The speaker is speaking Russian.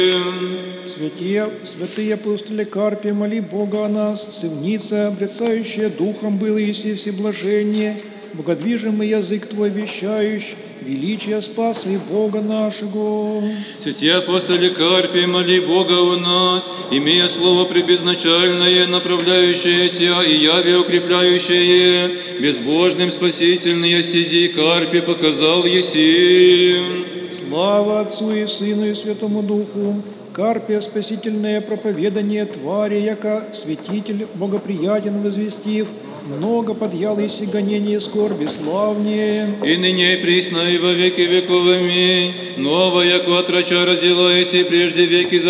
Святые апостоли Карпе, моли Бога о нас, севница, обрецающая духом было еси всеблажение, богодвижимый язык Твой вещающий, величие Спаса и Бога нашего. Святые апостоли Карпе, моли Бога о нас, имея слово пребезначальное, направляющее Тебя и яви укрепляющее, безбожным спасительный стези Карпе показал еси. Слава Отцу и Сыну и Святому Духу. Карпе, спасительное проповедание твари, яко святитель богоприятен возвестив, много подъял еси гонение скорби славнее. И ныне и присно и во веки веков. Аминь. Новая, яко от врача родила еси прежде веки